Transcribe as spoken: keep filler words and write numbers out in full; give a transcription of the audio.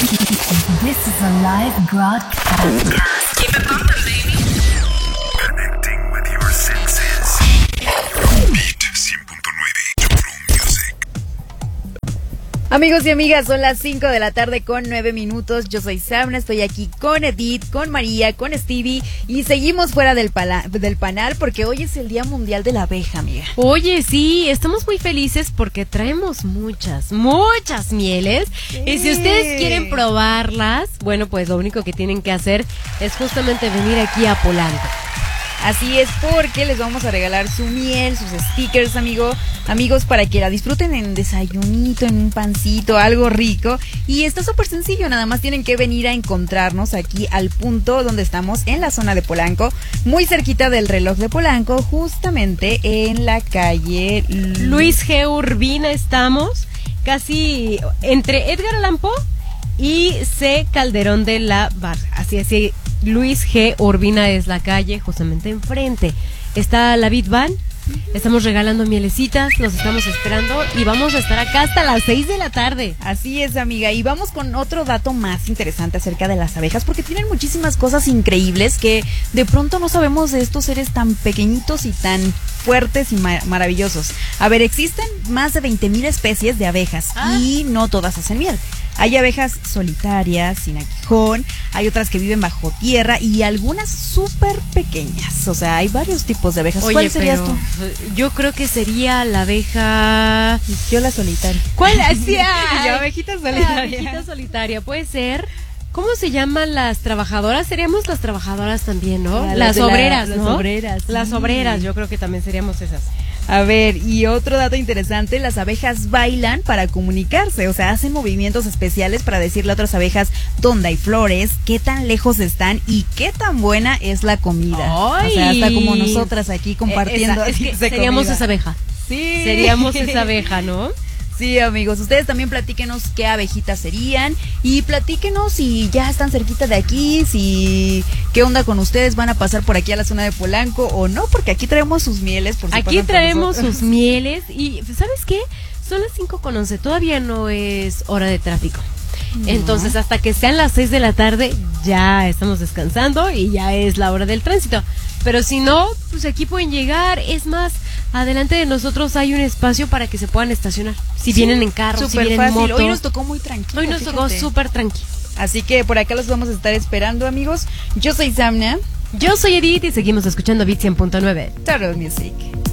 This is a live broadcast. Keep it pumping, baby. Connecting with your senses. Beat cien punto nueve, True Music. Amigos y amigas, son las cinco de la tarde con nueve minutos. Yo soy Samna, estoy aquí con Edith, con María, con Stevie y seguimos fuera del, pala- del panal porque hoy es el Día Mundial de la Abeja, amiga. Oye, sí, estamos muy felices porque traemos muchas, muchas mieles. Sí. Y si ustedes quieren probarlas, bueno, pues lo único que tienen que hacer es justamente venir aquí a Polanco. Así es, porque les vamos a regalar su miel, sus stickers, amigo, amigos, para que la disfruten en desayunito, en un pancito, algo rico. Y está súper sencillo, nada más tienen que venir a encontrarnos aquí al punto donde estamos, en la zona de Polanco, muy cerquita del reloj de Polanco, justamente en la calle Luis G. Urbina estamos, casi entre Edgar Allan Poe y C. Calderón de la Barca, así así. Luis G. Urbina es la calle, justamente enfrente está la Beat Van. Estamos regalando mielecitas, los estamos esperando y vamos a estar acá hasta las seis de la tarde. Así es, amiga, y vamos con otro dato más interesante acerca de las abejas, porque tienen muchísimas cosas increíbles que de pronto no sabemos de estos seres tan pequeñitos y tan fuertes y mar- maravillosos. A ver, existen más de veinte mil especies de abejas ah. y no todas hacen miel. Hay abejas solitarias, sin aguijón, hay otras que viven bajo tierra y algunas súper pequeñas. O sea, hay varios tipos de abejas. Oye, ¿cuál serías tú? Yo creo que sería la abeja... Yo la solitaria. ¿Cuál hacía? Yo abejita solitaria. La abejita solitaria, puede ser... ¿Cómo se llaman las trabajadoras? Seríamos las trabajadoras también, ¿no? Ah, las, las obreras, la, ¿no? Las obreras. Las sí. obreras, yo creo que también seríamos esas. A ver, y otro dato interesante, las abejas bailan para comunicarse, o sea, hacen movimientos especiales para decirle a otras abejas dónde hay flores, qué tan lejos están y qué tan buena es la comida. ¡Ay! O sea, hasta como nosotras aquí compartiendo. Eh, esa, es que seríamos comida. Esa abeja. Sí. Seríamos esa abeja, ¿no? Sí, amigos, ustedes también platíquenos qué abejitas serían y platíquenos si ya están cerquita de aquí, si qué onda con ustedes, van a pasar por aquí a la zona de Polanco o no, porque aquí traemos sus mieles. Por si aquí traemos sus mieles y ¿sabes qué? Son las cinco con once, todavía no es hora de tráfico. No. Entonces hasta que sean las seis de la tarde ya estamos descansando y ya es la hora del tránsito. Pero si no, pues aquí pueden llegar, es más, adelante de nosotros hay un espacio para que se puedan estacionar. Si sí, vienen en carro, si vienen fácil. en moto. Hoy nos tocó muy tranquilo. Hoy nos fíjate. tocó súper tranquilo. Así que por acá los vamos a estar esperando, amigos. Yo soy Samna. Yo soy Edith y seguimos escuchando Beat cien punto nueve. True Music.